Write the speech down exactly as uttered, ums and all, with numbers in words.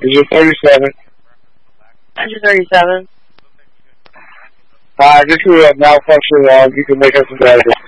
Engine thirty-seven. Engine thirty-seven. Uh, this is a malfunction log. You can make us available.